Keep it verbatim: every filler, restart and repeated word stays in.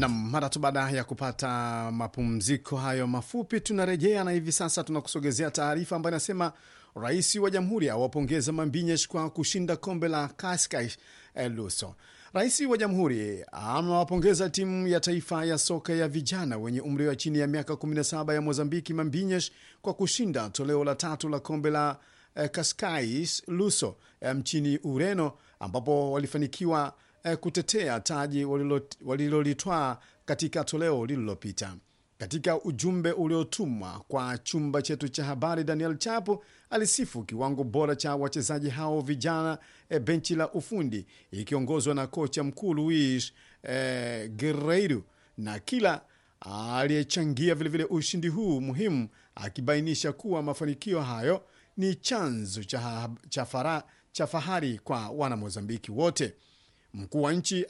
Na mara tu baada ya kupata mapumziko hayo mafupi, tunarejea na hivi sasa tunakusogezea taarifa ambayo inasema rais wa jamhuri awapongeza Mambinyesh kwa kushinda kombe la Cascais Luso. Rais wa jamhuri amewapongeza timu ya taifa ya soka ya vijana wenye umri wa chini ya miaka kumi na saba ya Mozambiki Mambinyesh kwa kushinda toleo la tatu la kombe la eh, Cascais Luso eh, mchini Ureno, ambapo walifanikiwa eh, kutetea taji walilolitwaa katika toleo lililopita. Katika ujumbe uliotumwa kwa chumba chetu cha habari, Daniel Chapo alisifu kiwango bora cha wachezaji hao vijana, e, benchi la ufundi ikiongozwa na kocha mkuu Luis e, Guerreiro na kila aliyechangia vilevile ushindi huu muhimu, akibainisha kuwa mafanikio hayo ni chanzo cha, cha, fara, cha fahari kwa wana Mozambiki wote. Mkuu wa nchi